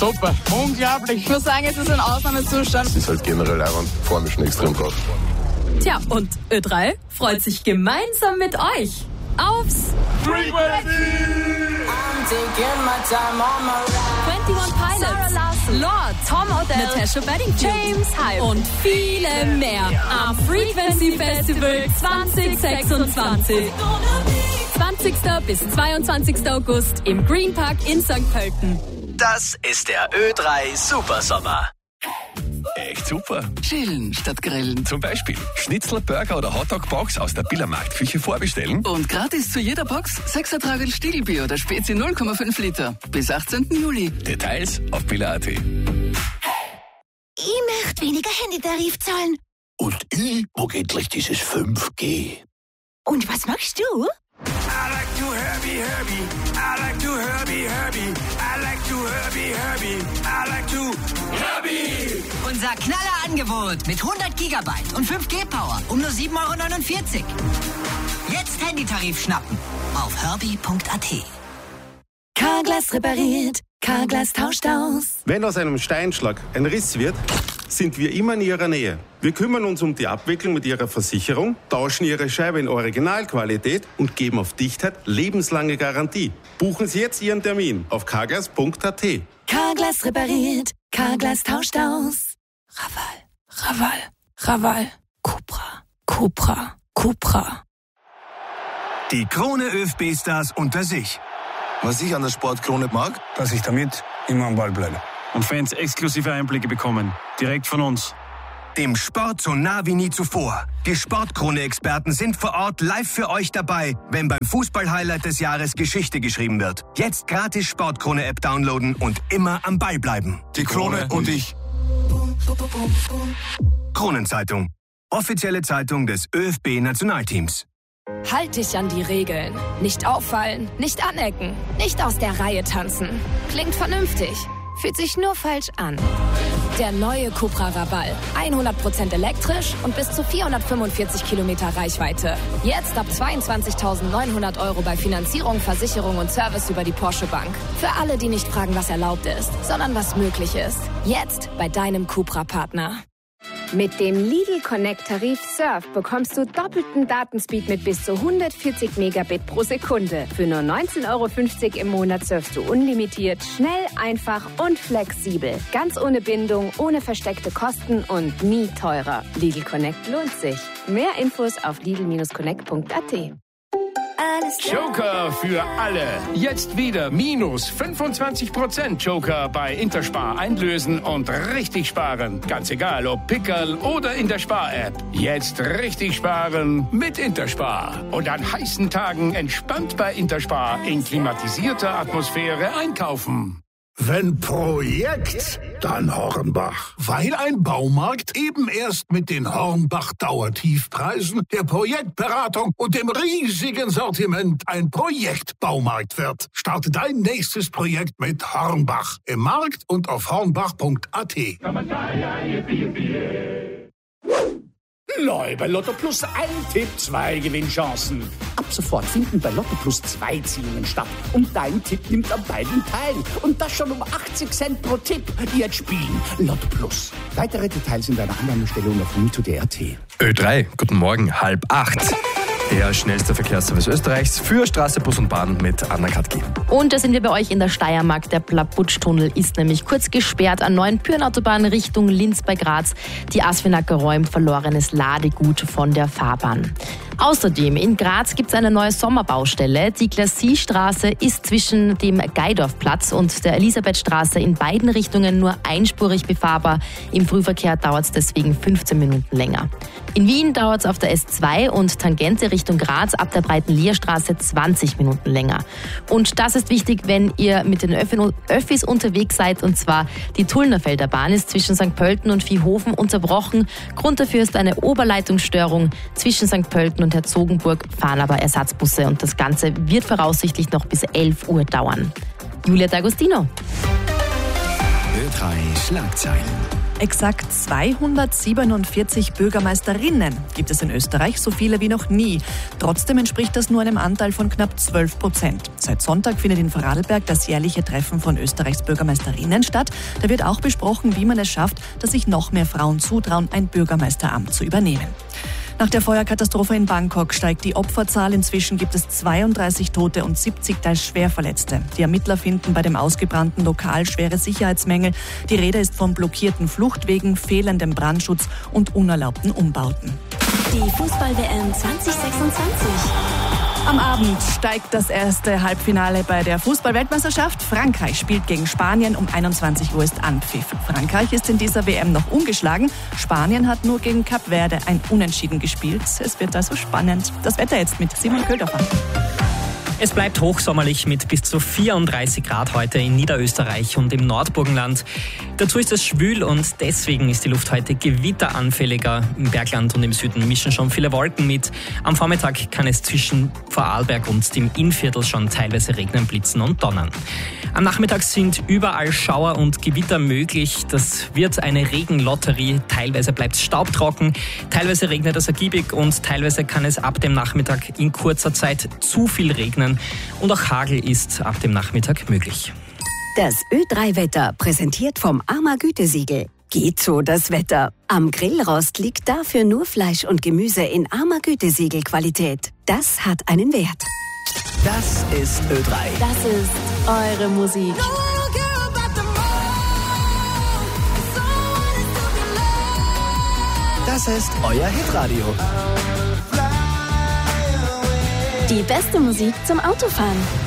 Super, unglaublich. Ich muss sagen, es ist ein Ausnahmezustand. Es ist halt generell einfach vorne schon extrem drauf. Tja, und Ö3 freut sich gemeinsam mit euch aufs Frequency! 21 Pilots, Lord, Tom Odell, Natasha Bedingfield, James Hype und viele mehr am Frequency Festival 2026. 20. bis 22. August im Green Park in St. Pölten. Das ist der Ö3 Supersommer. Echt super. Chillen statt grillen. Zum Beispiel Schnitzel, Burger oder Hotdog-Box aus der Billermarktküche vorbestellen. Und gratis zu jeder Box 6 Ertrag Stiegelbier oder Spezi 0,5 Liter. Bis 18. Juli. Details auf biller.at. Ich möchte weniger Handytarif zahlen. Und ich mag endlich dieses 5G. Und was magst du? I like to Herbie. I like to Herbie. I like to Herbie. I like to Herbie. Unser Knallerangebot mit 100 Gigabyte und 5G-Power um nur 7,49 €. Jetzt Handytarif schnappen auf herbie.at. Carglass repariert, Carglass tauscht aus. Wenn aus einem Steinschlag ein Riss wird, sind wir immer in Ihrer Nähe. Wir kümmern uns um die Abwicklung mit Ihrer Versicherung, tauschen Ihre Scheibe in Originalqualität und geben auf Dichtheit lebenslange Garantie. Buchen Sie jetzt Ihren Termin auf carglass.at. Carglass repariert, Carglass tauscht aus. Raval. Cupra. Die Krone ÖFB-Stars unter sich. Was ich an der Sportkrone mag, dass ich damit immer am Ball bleibe. Und Fans exklusive Einblicke bekommen. Direkt von uns. Dem Sport so nah wie nie zuvor. Die Sportkrone-Experten sind vor Ort live für euch dabei, wenn beim Fußball-Highlight des Jahres Geschichte geschrieben wird. Jetzt gratis Sportkrone-App downloaden und immer am Ball bleiben. Die Krone und ich. Kronenzeitung. Offizielle Zeitung des ÖFB-Nationalteams. Halt dich an die Regeln. Nicht auffallen, nicht anecken, nicht aus der Reihe tanzen. Klingt vernünftig, fühlt sich nur falsch an. Der neue Cupra Raval. 100% elektrisch und bis zu 445 Kilometer Reichweite. Jetzt ab 22.900 € bei Finanzierung, Versicherung und Service über die Porsche Bank. Für alle, die nicht fragen, was erlaubt ist, sondern was möglich ist. Jetzt bei deinem Cupra-Partner. Mit dem Lidl Connect Tarif Surf bekommst du doppelten Datenspeed mit bis zu 140 Megabit pro Sekunde. Für nur 19,50 € im Monat surfst du unlimitiert, schnell, einfach und flexibel. Ganz ohne Bindung, ohne versteckte Kosten und nie teurer. Lidl Connect lohnt sich. Mehr Infos auf lidl-connect.at. Joker für alle. Jetzt wieder minus 25% Joker bei Interspar einlösen und richtig sparen. Ganz egal, ob Pickerl oder in der Spar-App. Jetzt richtig sparen mit Interspar. Und an heißen Tagen entspannt bei Interspar in klimatisierter Atmosphäre einkaufen. Wenn Projekt, dann Hornbach. Weil ein Baumarkt eben erst mit den Hornbach-Dauertiefpreisen, der Projektberatung und dem riesigen Sortiment ein Projektbaumarkt wird. Starte dein nächstes Projekt mit Hornbach. Im Markt und auf hornbach.at. Neu bei Lotto Plus ein Tipp, 2 Gewinnchancen. Ab sofort finden bei Lotto Plus 2 Ziehungen statt. Und dein Tipp nimmt an beiden teil. Und das schon um 80 Cent pro Tipp. Jetzt spielen Lotto Plus. Weitere Details in deiner Annahmestelle und auf Mito.at. Ö3, guten Morgen, 7:30. Der schnellste Verkehrsservice Österreichs für Straße, Bus und Bahn mit Anna Katki. Und da sind wir bei euch in der Steiermark. Der Plabutsch-Tunnel ist nämlich kurz gesperrt an neuen Pürenautobahn Richtung Linz bei Graz. Die Asfinacker räumt verlorenes Ladegut von der Fahrbahn. Außerdem in Graz gibt es eine neue Sommerbaustelle. Die Glacis-Straße ist zwischen dem Geidorfplatz und der Elisabethstraße in beiden Richtungen nur einspurig befahrbar. Im Frühverkehr dauert es deswegen 15 Minuten länger. In Wien dauert es auf der S2 und Tangente Richtung Graz ab der Breiten-Lehr-Straße 20 Minuten länger. Und das ist wichtig, wenn ihr mit den Öffis unterwegs seid. Und zwar die Tullnerfelder Bahn ist zwischen St. Pölten und Viehofen unterbrochen. Grund dafür ist eine Oberleitungsstörung. Zwischen St. Pölten und Herzogenburg fahren aber Ersatzbusse. Und das Ganze wird voraussichtlich noch bis 11 Uhr dauern. Julia D'Agostino. Ö3 Schlagzeilen. Exakt 247 Bürgermeisterinnen gibt es in Österreich, so viele wie noch nie. Trotzdem entspricht das nur einem Anteil von knapp 12%. Seit Sonntag findet in Vorarlberg das jährliche Treffen von Österreichs Bürgermeisterinnen statt. Da wird auch besprochen, wie man es schafft, dass sich noch mehr Frauen zutrauen, ein Bürgermeisteramt zu übernehmen. Nach der Feuerkatastrophe in Bangkok steigt die Opferzahl. Inzwischen gibt es 32 Tote und 70 teils Schwerverletzte. Die Ermittler finden bei dem ausgebrannten Lokal schwere Sicherheitsmängel. Die Rede ist von blockierten Fluchtwegen, fehlendem Brandschutz und unerlaubten Umbauten. Die Fußball-WM 2026. Am Abend steigt das erste Halbfinale bei der Fußball-Weltmeisterschaft. Frankreich spielt gegen Spanien. Um 21 Uhr ist Anpfiff. Frankreich ist in dieser WM noch ungeschlagen. Spanien hat nur gegen Kap Verde ein Unentschieden gespielt. Es wird also spannend. Das Wetter jetzt mit Simon Köldorfer. Es bleibt hochsommerlich mit bis zu 34 Grad heute in Niederösterreich und im Nordburgenland. Dazu ist es schwül und deswegen ist die Luft heute gewitteranfälliger. Im Bergland und im Süden mischen schon viele Wolken mit. Am Vormittag kann es zwischen Vorarlberg und dem Innviertel schon teilweise regnen, blitzen und donnern. Am Nachmittag sind überall Schauer und Gewitter möglich. Das wird eine Regenlotterie. Teilweise bleibt es staubtrocken, teilweise regnet es ergiebig und teilweise kann es ab dem Nachmittag in kurzer Zeit zu viel regnen. Und auch Hagel ist ab dem Nachmittag möglich. Das Ö3-Wetter präsentiert vom AMA Gütesiegel. Geht so das Wetter. Am Grillrost liegt dafür nur Fleisch und Gemüse in AMA Gütesiegel-Qualität. Das hat einen Wert. Das ist Ö3. Das ist eure Musik. Das ist euer Hitradio. Die beste Musik zum Autofahren.